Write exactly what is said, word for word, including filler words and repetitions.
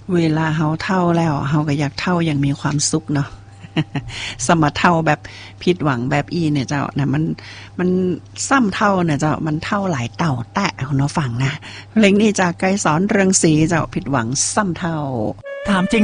เวลาเฮาเฒ่าแล้วเฮาก็อยากเฒ่าอย่างมีความสุขเนาะ สมเฒ่าแบบผิดหวังแบบอีเนี่ยเจ้าน่ะมันมันซ้ำเฒ่าเนี่ยเจ้ามันเฒ่าหลายเต่าแตะเนาะฟังนะเพลงนี้จากไกรสอนเรืองศรีเจ้าผิดหวังซ้ำเฒ่าถามจริง